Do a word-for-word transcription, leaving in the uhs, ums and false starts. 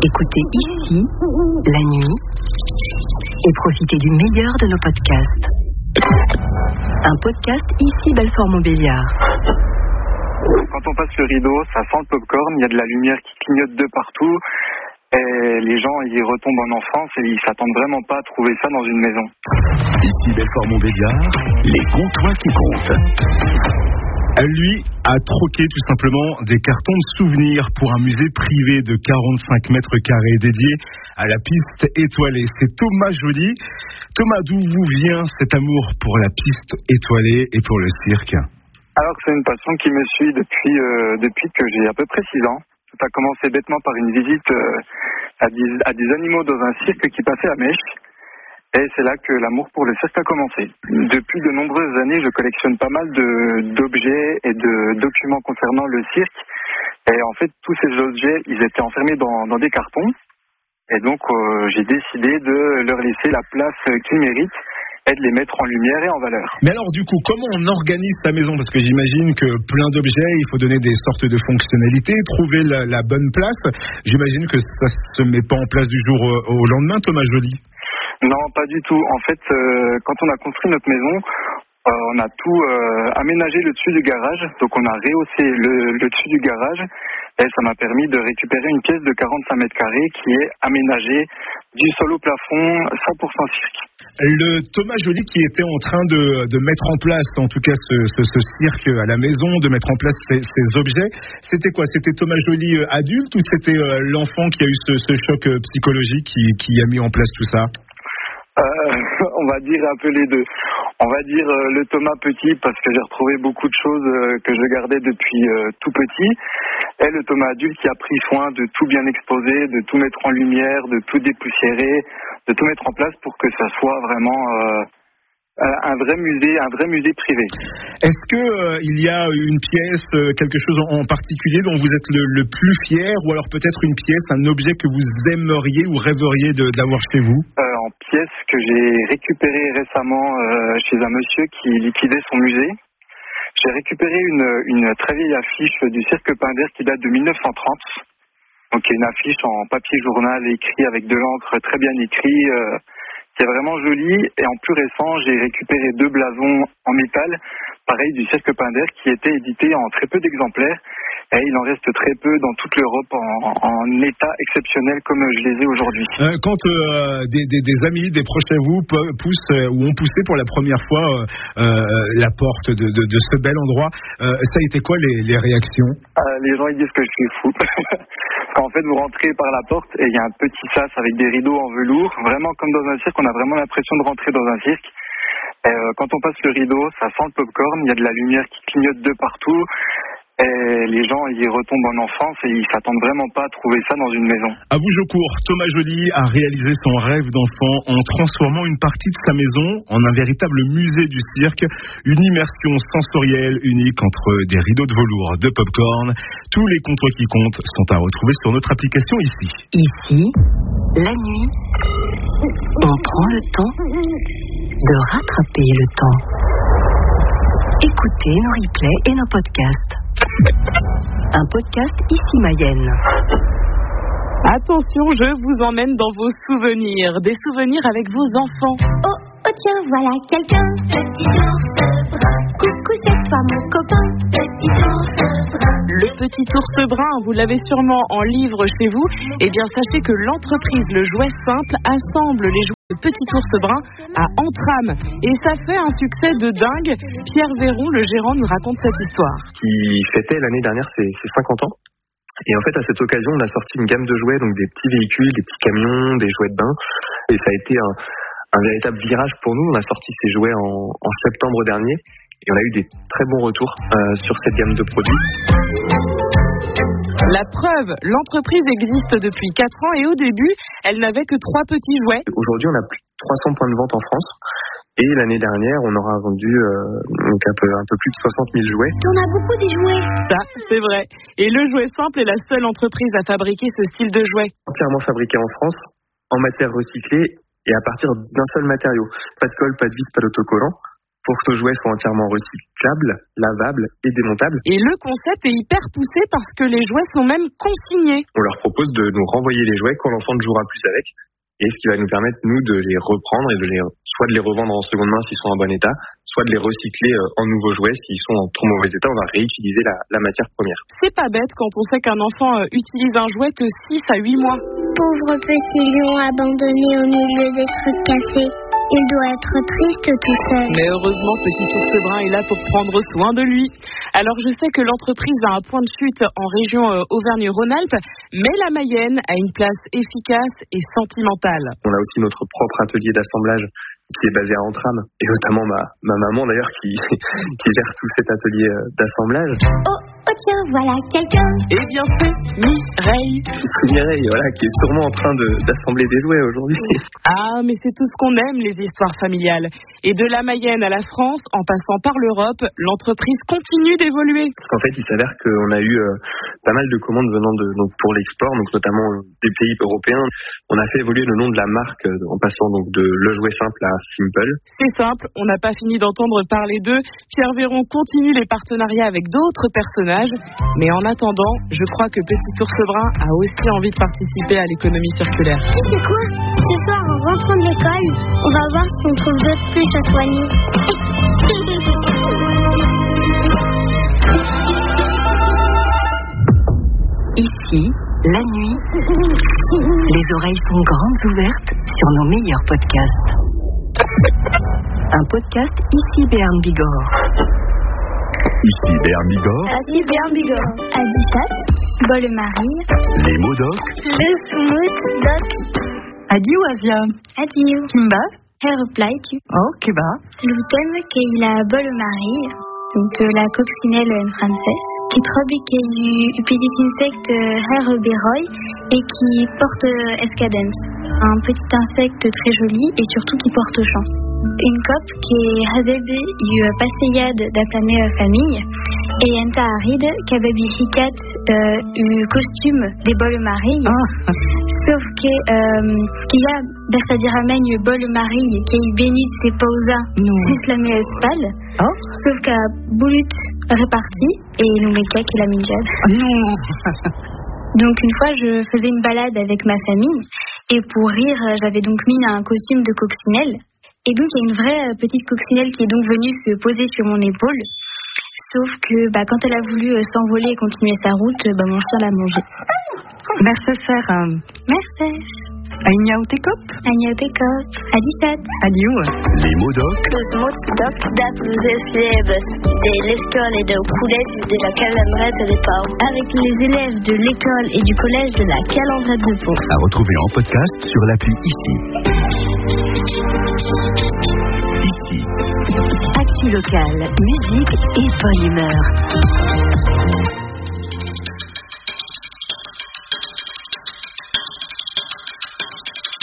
Écoutez ici, la nuit, et profitez du meilleur de nos podcasts. Un podcast ici Belfort-Montbéliard. Quand on passe le rideau, ça sent le popcorn, il y a de la lumière qui clignote de partout, et les gens ils retombent en enfance et ils s'attendent vraiment pas à trouver ça dans une maison. Ici Belfort-Montbéliard, les comptoirs qui comptent. Lui a troqué tout simplement des cartons de souvenirs pour un musée privé de quarante-cinq mètres carrés dédié à la piste étoilée. C'est Thomas Joly. Thomas, d'où vous vient cet amour pour la piste étoilée et pour le cirque ? Alors que c'est une passion qui me suit depuis, euh, depuis que j'ai à peu près six ans. Tout a commencé bêtement par une visite euh, à, des, à des animaux dans un cirque qui passait à Mèche. Et c'est là que l'amour pour le cirque a commencé. Depuis de nombreuses années, je collectionne pas mal de, d'objets et de documents concernant le cirque. Et en fait, tous ces objets, ils étaient enfermés dans, dans des cartons. Et donc, euh, j'ai décidé de leur laisser la place qu'ils méritent et de les mettre en lumière et en valeur. Mais alors, du coup, comment on organise sa maison ? Parce que j'imagine que plein d'objets, il faut donner des sortes de fonctionnalités, trouver la, la bonne place. J'imagine que ça se met pas en place du jour au, au lendemain, Thomas Joly. Non, pas du tout. En fait, euh, quand on a construit notre maison, euh, on a tout euh, aménagé le dessus du garage. Donc on a rehaussé le, le dessus du garage et ça m'a permis de récupérer une pièce de quarante-cinq mètres carrés qui est aménagée du sol au plafond, cent pour cent cirque. Le Thomas Joly qui était en train de, de mettre en place, en tout cas ce, ce, ce cirque à la maison, de mettre en place ces, ces objets, c'était quoi ? C'était Thomas Joly adulte ou c'était euh, l'enfant qui a eu ce, ce choc psychologique qui, qui a mis en place tout ça ? Euh, on va dire un peu les deux. On va dire euh, le Thomas petit parce que j'ai retrouvé beaucoup de choses euh, que je gardais depuis euh, tout petit. Et le Thomas adulte qui a pris soin de tout bien exposer, de tout mettre en lumière, de tout dépoussiérer, de tout mettre en place pour que ça soit vraiment euh, un vrai musée, un vrai musée privé. Est-ce que euh, il y a une pièce, euh, quelque chose en particulier dont vous êtes le, le plus fier, ou alors peut-être une pièce, un objet que vous aimeriez ou rêveriez de, d'avoir chez vous ? euh, En pièce que j'ai récupérée récemment euh, chez un monsieur qui liquidait son musée. J'ai récupéré une, une très vieille affiche du cirque Pinder qui date de mille neuf cent trente. Donc une affiche en papier journal écrit avec de l'encre très bien écrit. Euh, C'est vraiment joli, et en plus récent, j'ai récupéré deux blasons en métal, pareil du cirque Pinder, qui étaient édités en très peu d'exemplaires, et il en reste très peu dans toute l'Europe en, en état exceptionnel comme je les ai aujourd'hui. Euh, quand euh, des, des, des amis, des proches à vous poussent euh, ou ont poussé pour la première fois euh, euh, la porte de, de, de ce bel endroit, euh, ça a été quoi les, les réactions ? euh, Les gens ils disent que je suis fou. Quand en fait vous rentrez par la porte et il y a un petit sas avec des rideaux en velours, vraiment comme dans un cirque, on a vraiment l'impression de rentrer dans un cirque. Et, euh, quand on passe le rideau, ça sent le popcorn, il y a de la lumière qui clignote de partout. Et les gens, ils retombent en enfance et ils s'attendent vraiment pas à trouver ça dans une maison. À Bougeaucourt, Thomas Joly a réalisé son rêve d'enfant en transformant une partie de sa maison en un véritable musée du cirque, une immersion sensorielle unique entre des rideaux de velours, de popcorn. Tous les comptoirs qui comptent sont à retrouver sur notre application ici. Ici, la nuit, on prend le temps de rattraper le temps. Écoutez nos replays et nos podcasts. Un podcast ici Mayenne. Attention, je vous emmène dans vos souvenirs. Des souvenirs avec vos enfants. Oh, oh tiens, voilà quelqu'un. Petit ours brun. Coucou, c'est toi mon copain. Petit ours brun. Le petit ours brun, vous l'avez sûrement en livre chez vous. Eh bien, sachez que l'entreprise Le Jouet Simple assemble les jouets de Petit ours brun à Entrammes. Et ça fait un succès de dingue. Pierre Véron, le gérant, nous raconte cette histoire. Qui fêtait l'année dernière ses, ses cinquante ans. Et en fait, à cette occasion, on a sorti une gamme de jouets, donc des petits véhicules, des petits camions, des jouets de bain. Et ça a été un, un véritable virage pour nous. On a sorti ces jouets en, en septembre dernier. Et on a eu des très bons retours euh, sur cette gamme de produits. La preuve, l'entreprise existe depuis quatre ans et au début, elle n'avait que trois petits jouets. Aujourd'hui, on a plus de trois cents points de vente en France. Et l'année dernière, on aura vendu euh, donc un peu, un peu plus de soixante mille jouets. On a beaucoup des jouets. Ça, c'est vrai. Et Le Jouet Simple est la seule entreprise à fabriquer ce style de jouet. Entièrement fabriqué en France, en matière recyclée et à partir d'un seul matériau. Pas de colle, pas de vis, pas d'autocollant. pour que nos jouets soient entièrement recyclables, lavables et démontables. Et le concept est hyper poussé parce que les jouets sont même consignés. On leur propose de nous renvoyer les jouets quand l'enfant ne jouera plus avec, et ce qui va nous permettre, nous, de les reprendre et de les, soit de les revendre en seconde main s'ils sont en bon état, soit de les recycler en nouveaux jouets s'ils sont en trop mauvais état. On va réutiliser la, la matière première. C'est pas bête quand on sait qu'un enfant utilise un jouet que six à huit mois. Pauvre petit lion abandonné au milieu des trucs cassés. Il doit être triste tout seul. Mais heureusement, Petit Ours Brun est là pour prendre soin de lui. Alors je sais que l'entreprise a un point de chute en région euh, Auvergne-Rhône-Alpes, mais la Mayenne a une place efficace et sentimentale. On a aussi notre propre atelier d'assemblage qui est basé à Antram, et notamment ma, ma maman d'ailleurs qui, qui gère tout cet atelier d'assemblage. Oh, oh tiens, voilà quelqu'un. Eh bien c'est Mireille. Mireille, voilà, qui est sûrement en train de, d'assembler des jouets aujourd'hui. Ah, mais c'est tout ce qu'on aime, les histoires familiales. Et de la Mayenne à la France, en passant par l'Europe, l'entreprise continue d'évoluer. Parce qu'en fait, il s'avère qu'on a eu euh, pas mal de commandes venant de, donc pour l'export, donc notamment euh, des pays européens. On a fait évoluer le nom de la marque euh, en passant donc de Le Jouet Simple à Simple. C'est simple, on n'a pas fini d'entendre parler d'eux. Pierre Véron continue les partenariats avec d'autres personnages. Mais en attendant, je crois que Petit Ours Brun a aussi envie de participer à l'économie circulaire. Tu sais quoi ? Ce soir, en rentrant de l'école, on va voir si on trouve d'autres pluches à soigner. Ici, la nuit, les oreilles sont grandes ouvertes sur nos meilleurs podcasts. Un podcast Ici Béarn Bigorre. Ici Béarn Bigorre. Ici Béarn Bigorre. Adichat, Bolle-Marie. Les mots doc. Le Smooth Doc. Adieu Asia. Adieu. Kimba. Reply tu. Oh, Keba. Lutem que la Bolle-Marie. Donc euh, la coccinelle en français, qui trobe que du petit insecte her beroy et qui porte euh, escadence. Un petit insecte très joli et surtout qui porte chance. Une cope qui est hasebe du passeyade d'aplamé famille et un taharid qui a babysicat euh, un costume des Bolle-Marie. Ah. Sauf que euh, qu'il y a Bertadiramen une Bolle-Marie qui est bénie de ses pausas six la espal. Oh. Sauf qu'à Boulut réparti et l'Oumeka qui est la minjade. Non. Donc une fois je faisais une balade avec ma famille et pour rire j'avais donc mis un costume de coccinelle et donc il y a une vraie petite coccinelle qui est donc venue se poser sur mon épaule, sauf que bah, quand elle a voulu euh, s'envoler et continuer sa route, bah, mon chien l'a mangée. Merci Sarah. Merci. Agna Tekop. Agna Tekop. Adisat. Adieu. Les mots doc. Le Smooth Doc date des élèves de l'école et de collège de la Calandrette de Pau. Avec les élèves de l'école et du collège de la Calandrette de Pau. À retrouver en podcast sur l'appli Ici. Ici. Actu locale, musique et bonne humeur.